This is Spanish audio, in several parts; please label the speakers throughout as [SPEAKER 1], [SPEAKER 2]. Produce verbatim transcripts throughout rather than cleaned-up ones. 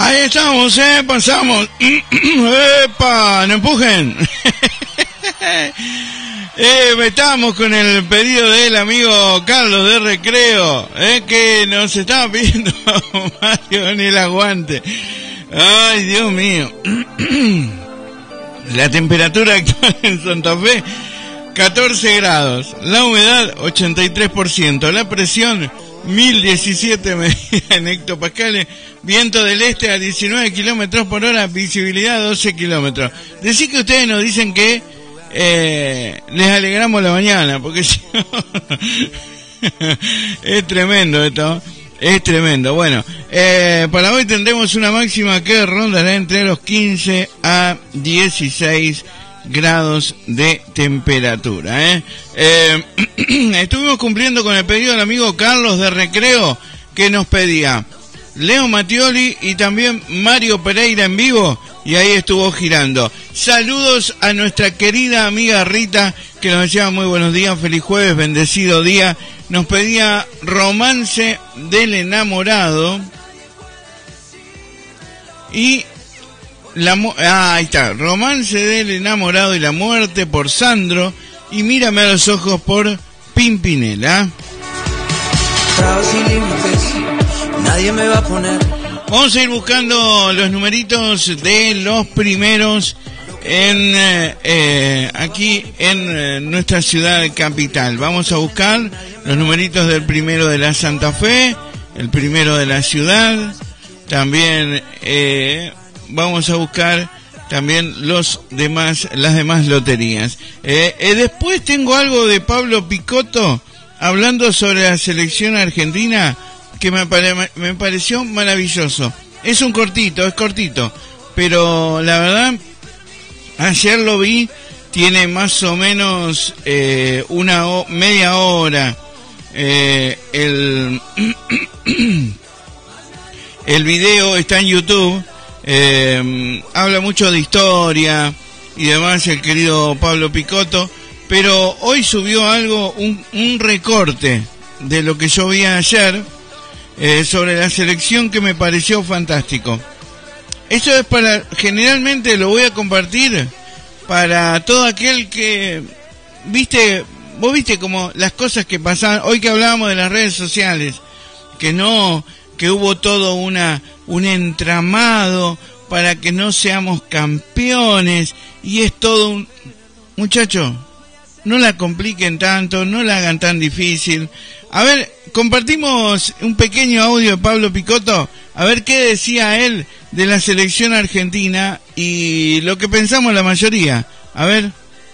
[SPEAKER 1] Ahí estamos, eh, pasamos. ¡Epa! ¡No empujen! eh, estamos con el pedido del amigo Carlos de Recreo, eh, que nos estaba pidiendo Mario en el aguante. Ay, Dios mío. La temperatura actual en Santa Fe, catorce grados. La humedad, ochenta y tres por ciento. La presión, mil diecisiete medidas en hectopascales. Viento del este a diecinueve kilómetros por hora. Visibilidad doce kilómetros. Decí que ustedes nos dicen que eh, les alegramos la mañana, porque si no es tremendo esto. Es tremendo. Bueno, eh, para hoy tendremos una máxima que rondará entre los quince a dieciséis grados de temperatura, ¿eh? Eh, estuvimos cumpliendo con el pedido del amigo Carlos de Recreo, que nos pedía Leo Mattioli y también Mario Pereira en vivo, y ahí estuvo girando. Saludos a nuestra querida amiga Rita, que nos decía muy buenos días, feliz jueves, bendecido día. Nos pedía Romance del Enamorado y la ah, ahí está, Romance del Enamorado y la Muerte por Sandro, y Mírame a los ojos por Pimpinela. Nadie me va a poner. Vamos a ir buscando los numeritos de los primeros en eh, eh, aquí en eh, nuestra ciudad capital. Vamos a buscar los numeritos del primero de la Santa Fe, el primero de la ciudad. También eh, vamos a buscar también los demás, las demás loterías. Eh, eh, después tengo algo de Pablo Picotto hablando sobre la selección argentina, que me, pare, me pareció maravilloso. Es un cortito, es cortito, pero la verdad, ayer lo vi, tiene más o menos eh, una o, media hora. Eh, el, el video está en YouTube, eh, habla mucho de historia y demás el querido Pablo Picotto, pero hoy subió algo, un, un recorte de lo que yo vi ayer, Eh, sobre la selección, que me pareció fantástico. Esto es para, generalmente lo voy a compartir para todo aquel que, viste, vos viste como las cosas que pasaban, hoy que hablábamos de las redes sociales, que no, que hubo todo una, un entramado para que no seamos campeones, y es todo un, muchachos, no la compliquen tanto, no la hagan tan difícil. A ver, compartimos un pequeño audio de Pablo Picotto, a ver qué decía él de la selección argentina y lo que pensamos la mayoría. A ver,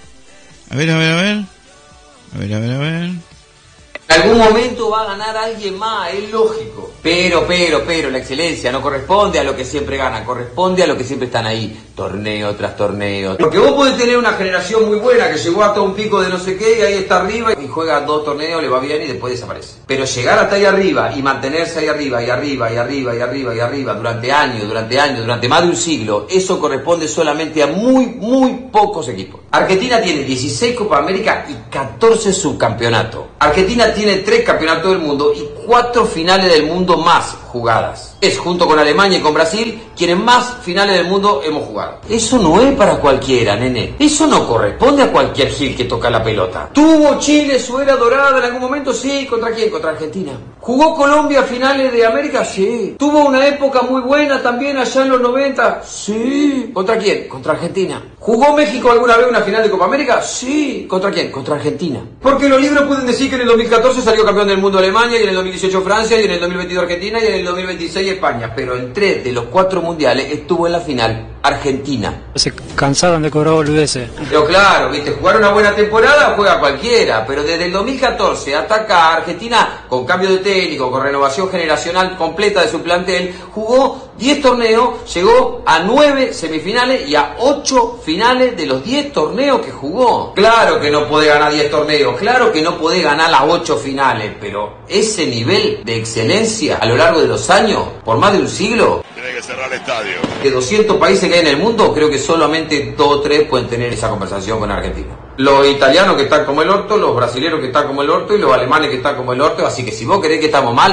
[SPEAKER 1] a ver, a ver, a ver, a ver, a ver, a ver.
[SPEAKER 2] En algún momento va a ganar alguien más, es lógico. Pero, pero, pero, la excelencia no corresponde a lo que siempre ganan, corresponde a lo que siempre están ahí, torneo tras torneo. Porque vos podés tener una generación muy buena que llegó hasta un pico de no sé qué y ahí está arriba y juega dos torneos, le va bien y después desaparece. Pero llegar hasta ahí arriba y mantenerse ahí arriba y arriba y arriba y arriba y arriba durante años, durante años, durante más de un siglo, eso corresponde solamente a muy, muy pocos equipos. Argentina tiene dieciséis Copa América y catorce subcampeonatos. Argentina tiene tres campeonatos del mundo y cuatro finales del mundo más jugadas. Es, junto con Alemania y con Brasil, quienes más finales del mundo hemos jugado. Eso no es para cualquiera, nene. Eso no corresponde a cualquier gil que toca la pelota. ¿Tuvo Chile su era dorada en algún momento? Sí. ¿Contra quién? Contra Argentina. ¿Jugó Colombia finales de América? Sí. ¿Tuvo una época muy buena también allá en los noventa? Sí. ¿Contra quién? Contra Argentina. ¿Jugó México alguna vez una final de Copa América? Sí. ¿Contra quién? Contra Argentina. Porque los libros pueden decir que en el dos mil catorce salió campeón del mundo Alemania, y en el dos mil dieciocho Francia, y en el dos mil veintidós Argentina, y en el dos mil veintiséis España. Pero en tres de los cuatro mundiales estuvo en la final Argentina.
[SPEAKER 3] Se cansaron de cobrar boludeces.
[SPEAKER 2] Pero claro, viste, jugar una buena temporada juega cualquiera, pero desde el dos mil catorce hasta acá, Argentina, con cambio de técnico, con renovación generacional completa de su plantel, jugó diez torneos, llegó a nueve semifinales y a ocho finales de los diez torneos que jugó. Claro que no podés ganar diez torneos, claro que no podés ganar las ocho finales, pero ese nivel de excelencia a lo largo de los años, por más de un siglo,
[SPEAKER 4] tiene que cerrar el estadio.
[SPEAKER 2] De doscientos países que hay en el mundo, creo que solamente dos o tres pueden tener esa conversación con Argentina. Los italianos que están como el orto, los brasileños que están como el orto y los alemanes que están como el orto, así que si vos querés que estamos mal,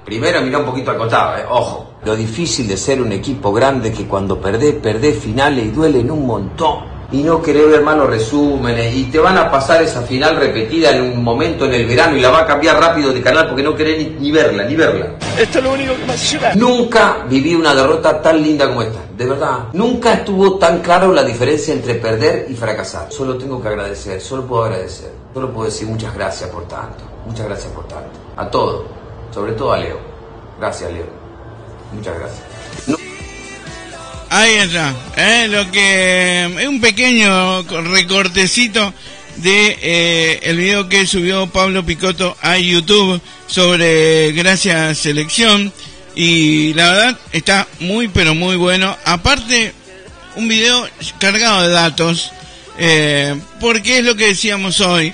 [SPEAKER 2] Primero mirá un poquito al costado, eh. Ojo. Lo difícil de ser un equipo grande que cuando perdés, perdés finales y duelen un montón. Y no querés ver más los resúmenes, y te van a pasar esa final repetida en un momento en el verano y la va a cambiar rápido de canal porque no querés ni, ni verla, ni verla.
[SPEAKER 4] Esto es lo único que me hace llorar.
[SPEAKER 2] Nunca viví una derrota tan linda como esta, de verdad. Nunca estuvo tan claro la diferencia entre perder y fracasar. Solo tengo que agradecer, solo puedo agradecer. Solo puedo decir muchas gracias por tanto, muchas gracias por tanto. A todos, sobre todo a Leo. Gracias, Leo. Muchas gracias. No...
[SPEAKER 1] Ahí está, ¿eh? Lo que es un pequeño recortecito de eh, el video que subió Pablo Picotto a YouTube sobre Gracias Selección, y la verdad está muy pero muy bueno. Aparte, un video cargado de datos, eh, porque es lo que decíamos hoy.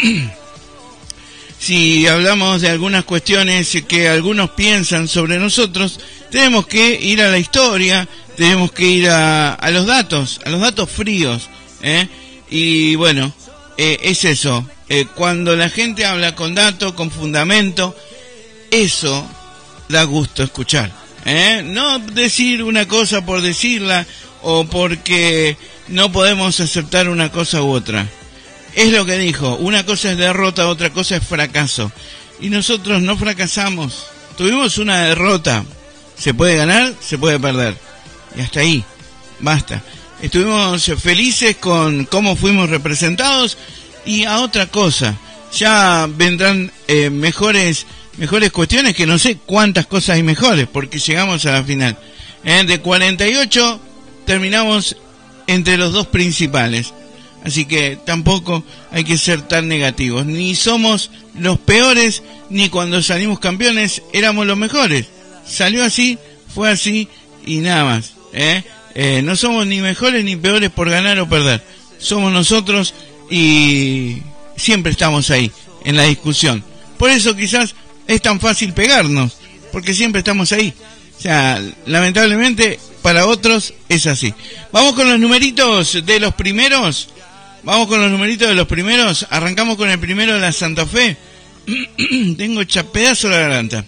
[SPEAKER 1] Si hablamos de algunas cuestiones que algunos piensan sobre nosotros, tenemos que ir a la historia, tenemos que ir a, a los datos, a los datos fríos, ¿eh? Y bueno, eh, es eso, eh, cuando la gente habla con datos, con fundamento, eso da gusto escuchar, ¿eh? No decir una cosa por decirla, o porque no podemos aceptar una cosa u otra. Es lo que dijo, una cosa es derrota, otra cosa es fracaso. Y nosotros no fracasamos, tuvimos una derrota. Se puede ganar, se puede perder. Y hasta ahí, basta. Estuvimos felices con cómo fuimos representados, y a otra cosa. Ya vendrán eh, mejores mejores cuestiones, que no sé cuántas cosas hay mejores, porque llegamos a la final. Eh, de cuarenta y ocho terminamos entre los dos principales. Así que tampoco hay que ser tan negativos. Ni somos los peores, ni cuando salimos campeones éramos los mejores. Salió así, fue así y nada más. ¿eh? Eh, no somos ni mejores ni peores por ganar o perder. Somos nosotros y siempre estamos ahí, en la discusión. Por eso quizás es tan fácil pegarnos, porque siempre estamos ahí. O sea, lamentablemente para otros es así. Vamos con los numeritos de los primeros. Vamos con los numeritos de los primeros. Arrancamos con el primero de la Santa Fe. Tengo chapedazo la garganta.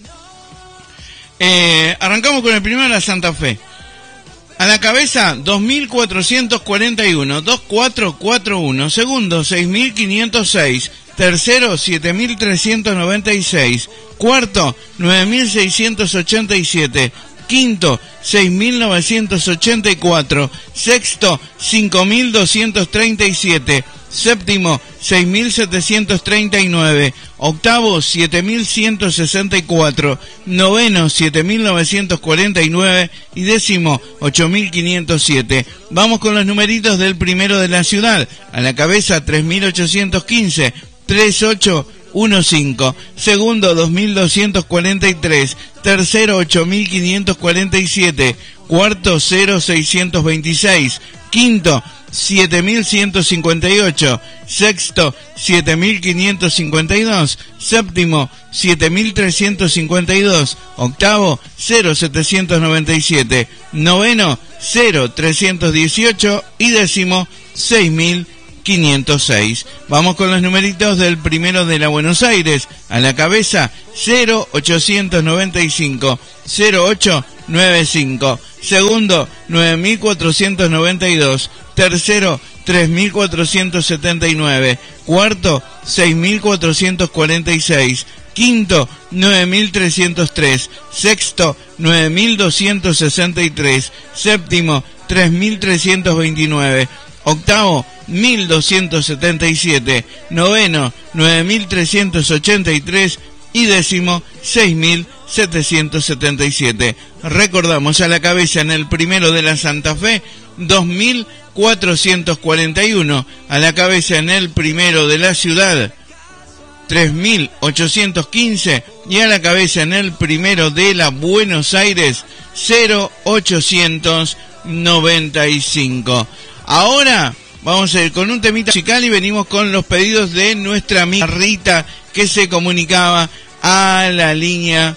[SPEAKER 1] Eh, arrancamos con el primero de la Santa Fe. A la cabeza, dos mil cuatrocientos cuarenta y uno, dos mil cuatrocientos cuarenta y uno. Segundo, seis mil quinientos seis. Tercero, siete mil trescientos noventa y seis. Cuarto, nueve mil seiscientos ochenta y siete. Quinto, seis mil novecientos ochenta y cuatro. Sexto, cinco mil doscientos treinta y siete. Séptimo, seis mil setecientos treinta y nueve. Octavo, siete mil ciento sesenta y cuatro. Noveno, siete mil novecientos cuarenta y nueve. Y décimo, ocho mil quinientos siete. Vamos con los numeritos del primero de la ciudad. A la cabeza, tres mil ochocientos quince. tres ocho uno cinco. Segundo, dos mil doscientos cuarenta y tres. Tercero, ocho mil quinientos cuarenta y siete. Cuarto, cero mil seiscientos veintiséis. Quinto, siete mil ciento cincuenta y ocho. Sexto, siete mil quinientos cincuenta y dos. Séptimo, siete mil trescientos cincuenta y dos. Octavo, cero mil setecientos noventa y siete. Noveno, cero mil trescientos dieciocho. Y décimo, seis mil quinientos seis. Vamos con los numeritos del primero de la Buenos Aires. A la cabeza, cero mil ochocientos noventa y cinco. cero ocho noventa y cinco. Segundo, nueve mil cuatrocientos noventa y dos. Tercero, tres mil cuatrocientos setenta y nueve. Cuarto, seis mil cuatrocientos cuarenta y seis. Quinto, nueve mil trescientos tres. Sexto, nueve mil doscientos sesenta y tres. Séptimo, tres mil trescientos veintinueve. Octavo, mil doscientos setenta y siete. Noveno, nueve mil trescientos ochenta y tres. Y décimo, seis mil setecientos setenta y siete. Recordamos, a la cabeza en el primero de la Santa Fe, dos mil cuatrocientos cuarenta y uno. A la cabeza en el primero de la ciudad, tres mil ochocientos quince. Y a la cabeza en el primero de la Buenos Aires, cero mil ochocientos noventa y cinco. Ahora vamos a ir con un temita musical y venimos con los pedidos de nuestra amiga Rita, que se comunicaba a la línea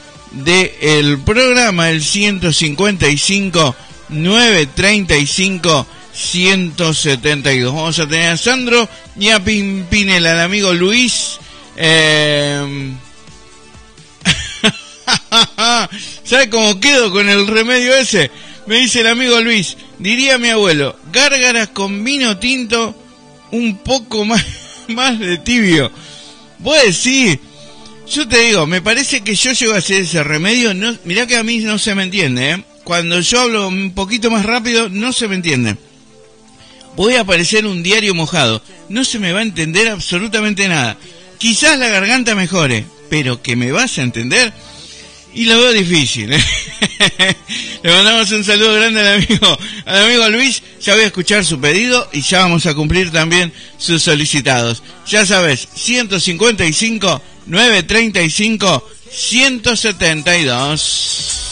[SPEAKER 1] del programa, el ciento cincuenta y cinco, novecientos treinta y cinco, ciento setenta y dos. Vamos a tener a Sandro y a Pimpinela, al amigo Luis. Eh... ¿Sabes cómo quedo con el remedio ese? Me dice el amigo Luis, diría mi abuelo, gárgaras con vino tinto, un poco más, más de tibio. Vos decís, yo te digo, me parece que yo llego a hacer ese remedio, no, mirá que a mí no se me entiende, ¿eh? Cuando yo hablo un poquito más rápido, no se me entiende. Voy a parecer un diario mojado, no se me va a entender absolutamente nada. Quizás la garganta mejore, pero que me vas a entender, y lo veo difícil, ¿eh? Le mandamos un saludo grande al amigo, al amigo Luis. Ya voy a escuchar su pedido y ya vamos a cumplir también sus solicitados. Ya sabes, ciento cincuenta y cinco, novecientos treinta y cinco, ciento setenta y dos.